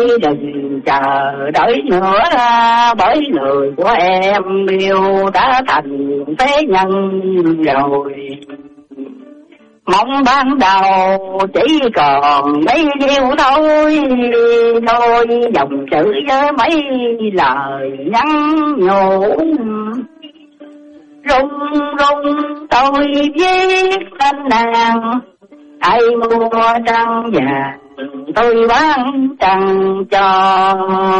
đừng chờ đợi nữa, bởi người của em yêu đã thành phế nhân rồi. Mong ban đầu chỉ còn mấy điều thôi, thôi dòng chữ với mấy lời nhắn nhủ. Rung rung tôi viết tên nàng, ai mua trăng vàng tôi bán trăng cho.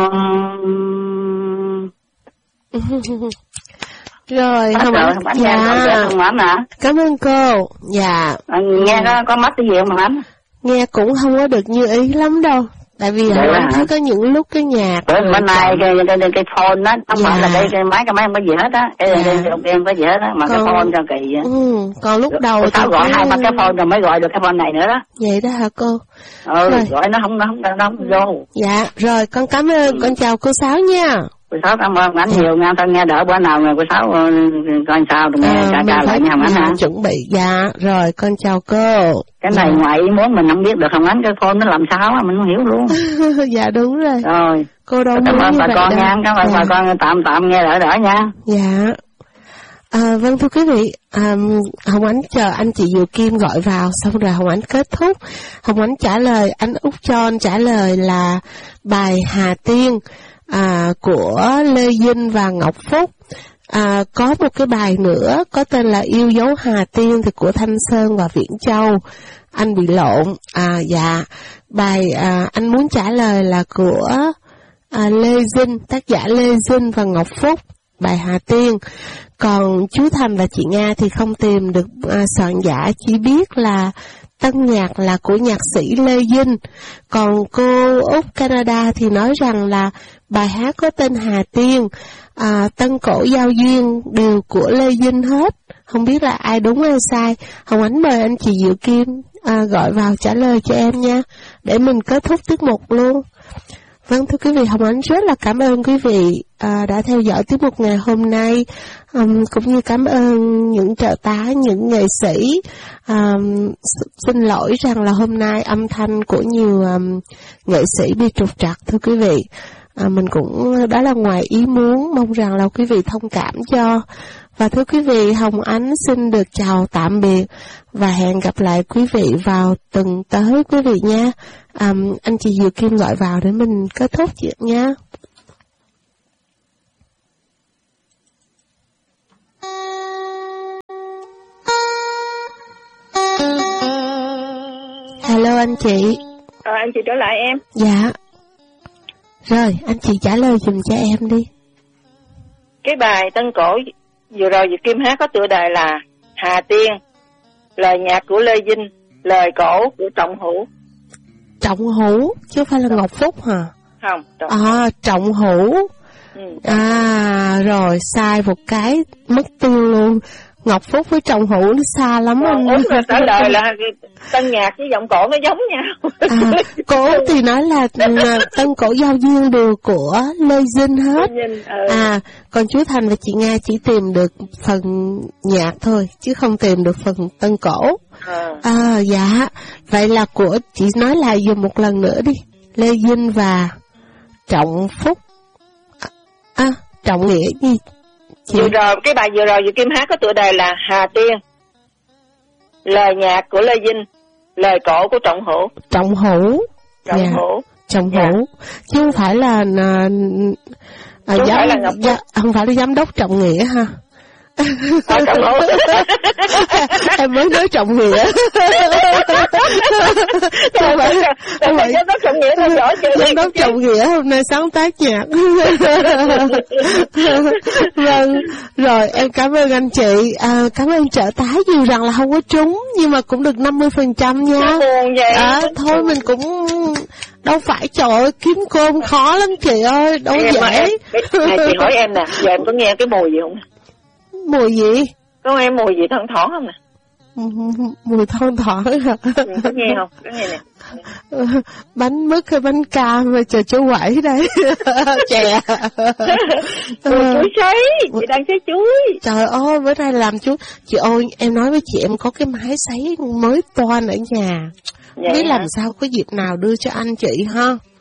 Rồi, không anh dạ. Không anh hả? Cảm ơn cô. Dạ. Nghe có mất cái gì không anh? Nghe cũng không có được như ý lắm đâu. Tại vì anh thấy có những lúc cái nhạc bên này cái phone đó không phải là cái máy không có gì hết á, cái em có gì hết á, mà cái phone cho kỳ vậy. Còn lúc đầu sao gọi hai ba cái phone rồi mới gọi được cái phone này nữa đó. Vậy đó hả cô? Gọi nó không vô. Dạ, rồi con cảm ơn, con chào cô Sáu nha. Cô Sáu cảm ơn anh nhiều nha, tao nghe đỡ bữa nào rồi cô Sáu coi sao rồi nghe cha lại nha anh hả? Chuẩn bị, dạ, rồi con chào cô. Cái này ngoài ý muốn mình không biết được không anh, cái phone nó làm sao á mình không hiểu luôn. Dạ đúng rồi. Rồi. Cô đâu cảm ơn bà con nha, cảm ơn bà con tạm nghe đỡ nha. Dạ. Vâng thưa quý vị, Hồng Ánh chờ anh chị Diệu Kim gọi vào, xong rồi Hồng Ánh kết thúc. Hồng Ánh trả lời, anh Úc John trả lời là bài Hà Tiên của Lê Vinh và Ngọc Phúc. Có một cái bài nữa có tên là Yêu dấu Hà Tiên thì của Thanh Sơn và Viễn Châu. Anh bị lộn. Dạ, bài anh muốn trả lời là của Lê Vinh, tác giả Lê Vinh và Ngọc Phúc, bài Hà Tiên. Còn chú Thành và chị Nga thì không tìm được soạn giả, chỉ biết là tân nhạc là của nhạc sĩ Lê Vinh. Còn cô Úc Canada thì nói rằng là bài hát có tên Hà Tiên, Tân Cổ Giao Duyên đều của Lê Vinh hết. Không biết là ai đúng hay sai. Hồng Ánh mời anh chị Diệu Kim gọi vào trả lời cho em nha, để mình kết thúc tiết mục luôn. Vâng thưa quý vị, Hồng Ánh rất là cảm ơn quý vị đã theo dõi tiết mục ngày hôm nay, cũng như cảm ơn những trợ tá, những nghệ sĩ. Xin lỗi rằng là hôm nay âm thanh của nhiều nghệ sĩ bị trục trặc thưa quý vị. Mình cũng đó là ngoài ý muốn, mong rằng là quý vị thông cảm cho. Và thưa quý vị, Hồng Ánh xin được chào tạm biệt và hẹn gặp lại quý vị vào tuần tới quý vị nha. Anh chị Diệu Kim gọi vào để mình kết thúc chuyện nha. Hello anh chị. Anh chị trở lại em. Dạ. Rồi, anh chị trả lời dùm cho em đi. Cái bài Tân Cổ vừa rồi Diệu Kim hát có tựa đề là Hà Tiên, lời nhạc của Lê Vinh, lời cổ của Trọng Hữu. Trọng Hữu, chứ không phải là Ngọc Phúc hả? Không. Trọng Hữu. Rồi, sai một cái, mất tiêu luôn. Ngọc Phúc với Trọng Hữu nó xa lắm anh. Út là trả lời là tân nhạc với giọng cổ nó giống nhau. Cổ thì nói là Tân Cổ Giao Duyên đều của Lê Vinh hết. Còn chú Thành và chị Nga chỉ tìm được phần nhạc thôi, chứ không tìm được phần Tân Cổ. Dạ. Vậy là của chị nói lại dùm một lần nữa đi. Lê Vinh và Trọng Phúc. Trọng Nghĩa gì? Vừa rồi, cái bài vừa rồi Diệu Kim hát có tựa đề là Hà Tiên, lời nhạc của Lê Vinh, lời cổ của Trọng Hữu. Trọng Hữu. Chứ không phải là không phải là giám đốc Trọng Nghĩa ha. Trọng Hữu. Em mới nói Trọng Nghĩa. Giám đốc Trọng Nghĩa theo dõi chưa? Giám đốc Trọng Nghĩa hôm nay sáng tác nhạc. Vâng, rồi em cảm ơn anh chị. Cảm ơn trợ tá, dù rằng là không có trúng nhưng mà cũng được 50% nha. Thôi mình cũng đâu phải, trời ơi, kiếm cơm khó lắm chị ơi, đâu dễ. Chị hỏi em nè, giờ em có nghe cái mùi gì không? Mùi gì? Có em mùi gì thoang thoảng không nè? Mùi thoang thoảng hả? Có nghe không? Có nghe nè. Bánh mứt hay bánh cam mà chờ chú Quẩy đây. Chè. Chuối sấy, chị đang sấy chuối. Trời ơi, bữa nay làm chú. Chị ơi, em nói với chị em có cái máy sấy mới toan ở nhà. Biết làm sao có dịp nào đưa cho anh chị ha.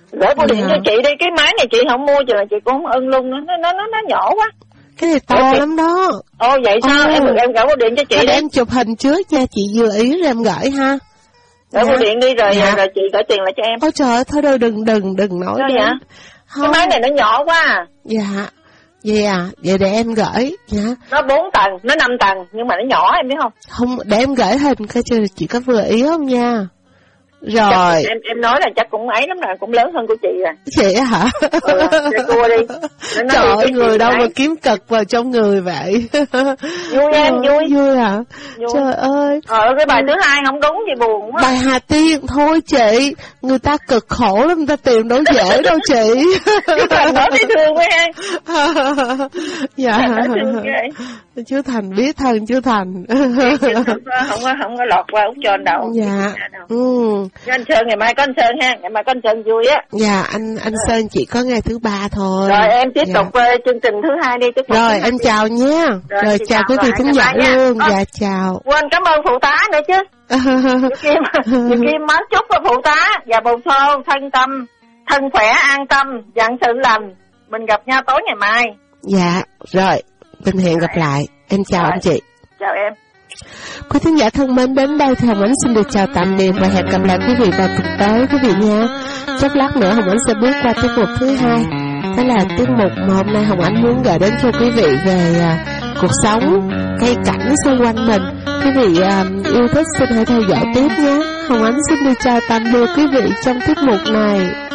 Gửi bưu điện cho chị đi, cái máy này chị không mua chứ là chị cũng không ưng luôn, nó nhỏ quá. Cái này to lắm đó. Ồ vậy sao? Em gửi bưu điện cho chị đi. Em chụp hình trước nha, chị vừa ý rồi em gửi ha. Gửi bưu điện đi rồi chị gửi tiền lại cho em. Ôi trời ơi, thôi đâu đừng nói đến. Vậy? Cái máy này nó nhỏ quá à. Dạ. Vậy à, vậy để em gửi. Dạ. Nó 4 tầng, nó 5 tầng, nhưng mà nó nhỏ em biết không? Không, để em gửi hình coi chưa chị có vừa ý không nha. Rồi. Em nói là chắc cũng ấy lắm rồi, cũng lớn hơn của chị rồi. Chị hả? Cho cua đi. Trời ơi, người đâu mà kiếm cực vào trong người vậy. Vui em, vui. Vui hả? Vui. Trời ơi. Cái bài thứ hai không đúng thì buồn quá. Bài Hà Tiên, thôi chị. Người ta cực khổ lắm, người ta tìm đâu dễ đâu chị. Chú Thành nói thấy thương quá ha. Dạ. Chú Thành biết thân chú Thành. Không có lọt qua Út John đâu. Dạ. Anh Sơn ngày mai có anh Sơn ha, ngày mai có anh Sơn vui á. Dạ, anh Sơn chỉ có ngày thứ 3 thôi. Rồi em tiếp tục chương trình thứ 2 đi. Rồi em chào nha. Rồi chào quý vị khán giả luôn. Dạ chào. Quên cảm ơn phụ tá nữa chứ. Chị Kim máu chúc cho phụ tá và bầu xô thân tâm, thân khỏe an tâm, dặn sự lành. Mình gặp nhau tối ngày mai. Dạ, rồi, mình hẹn gặp lại. Em chào anh chị. Chào em. Quý khán giả thân mến, đến đây thì Hồng Ánh xin được chào tạm biệt và hẹn gặp lại quý vị vào tuần tới quý vị nha. Chốc lát nữa Hồng Ánh sẽ bước qua tiết mục thứ 2. Đó là tiết mục mà hôm nay Hồng Ánh muốn gửi đến cho quý vị về cuộc sống, cây cảnh xung quanh mình. Quý vị yêu thích xin hãy theo dõi tiếp nhé. Hồng Ánh xin được chào tạm biệt quý vị trong tiết mục này.